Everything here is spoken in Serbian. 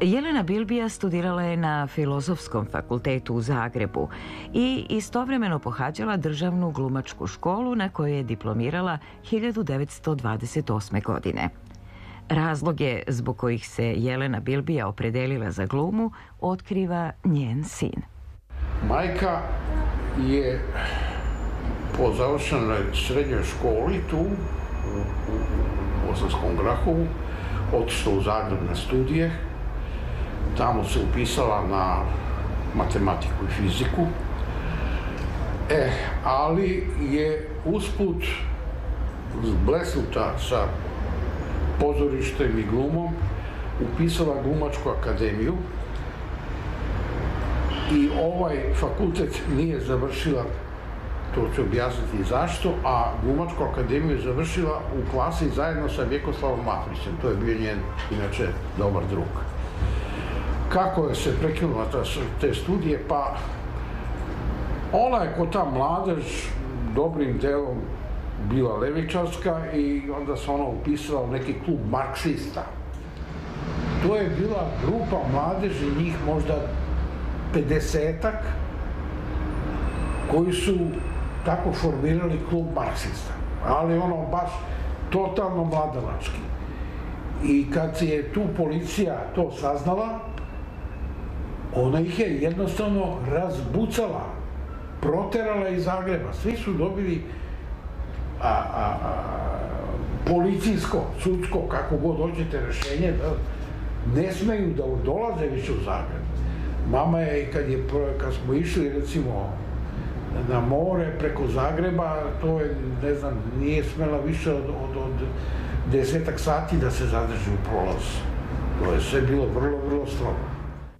Jelena Bilbija studirala je na Filozofskom fakultetu u Zagrebu i istovremeno pohađala državnu glumačku školu na kojoj je diplomirala 1928. godine. Razloge zbog kojih se Jelena Bilbija opredelila za glumu otkriva njen sin. Majka je po završenoj srednjoj školi tu u Bosanskom Grahovu otišla u Zagreb na studije. Tamo se upisala na matematiku i fiziku. Ali je usput blesnuta sa pozorištem i glumom upisala Glumačku akademiju i ovaj fakultet nije završila, to ću objasniti zašto, a Glumačku akademiju je završila u klasi zajedno sa Vjekoslavom Matrićem, to je bio njen, inače, dobar drug. Kako je se prekinula te studije? Pa ona je ko ta mladež dobrim delom bila levičarska i onda se ona upisala u neki klub marksista. To je bila grupa mladeži, njih možda 50-ak, koji su tako formirali klub marksista, ali ono baš totalno mladalački. I kad je tu policija to saznala, ona ih je jednostavno razbucala, proterala iz Zagreba. Svi su dobili policijsko, sudsko, kako god hoćete rešenje, da ne smeju da dolaze više u Zagreb. Mama je, kad smo išli, recimo, na more preko Zagreba, to je, ne znam, nije smela više od 10 sati da se zadrži u prolazu. To je sve bilo vrlo, vrlo strogo.